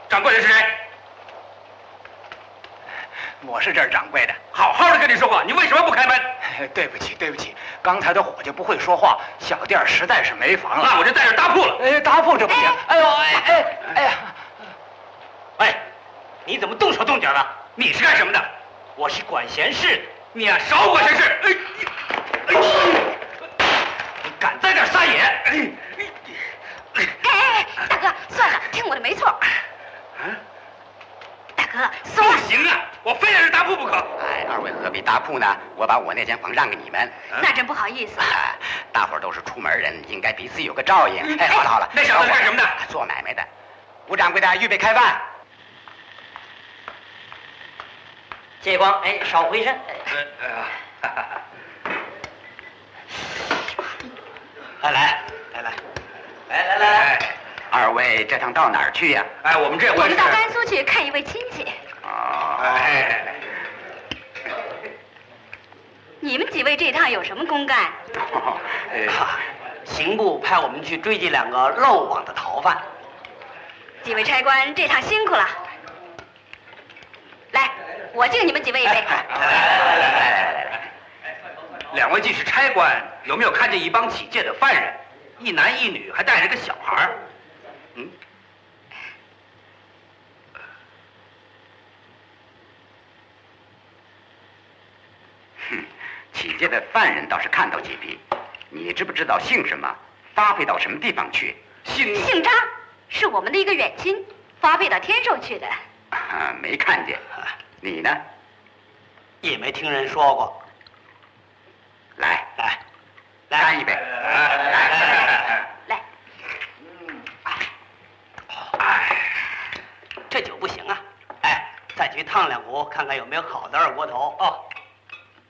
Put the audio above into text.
掌柜的是谁？ 我是这儿掌柜的。 好好的跟你说话，你为什么不开门？ 对不起，对不起，刚才的伙计不会说话，小店实在是没房了。 那我就在这儿搭铺了。 搭铺这不行。哎呦，哎呀！ 哎，你怎么动手动脚的？你是干什么的？我是管闲事的。你啊，少管闲事！你敢在这儿撒野！ 大哥，算了，听我的没错。大哥，算了。 不行啊，我非在这搭铺不可。 哎，二位何必搭铺呢？我把我那间房让给你们。 那真不好意思。 大伙儿都是出门人，应该彼此有个照应。哎，好了好了， 那小子干什么的？ 做买卖的。吴掌柜的，预备开饭。 借光，哎，少回身。 来， 二位这趟到哪儿去呀？ 哎，我们这回我们到甘肃去看一位亲戚。 哦， 你们几位这趟有什么公干？ 刑部派我们去追缉2个漏网的逃犯。 几位差官这趟辛苦了。来，我敬你们几位一杯。 来， 2位既是差官，有没有看见一帮起戒的犯人，一男一女，还带着个小孩儿？ 起戒的犯人倒是看到几批，你知不知道姓什么，发配到什么地方去？ 姓张，是我们的一个远亲，发配到天寿去的。 没看见。你呢？ 也没听人说过。 来， 干一杯。 来， 这酒不行啊！哎，再去烫2壶，看看有没有好的二锅头。 哦。